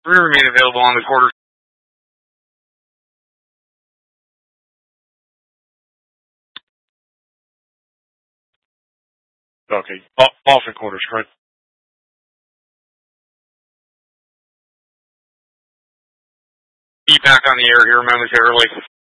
We remain available on the quarter. Okay. Off in quarters, correct? Be back on the air here momentarily.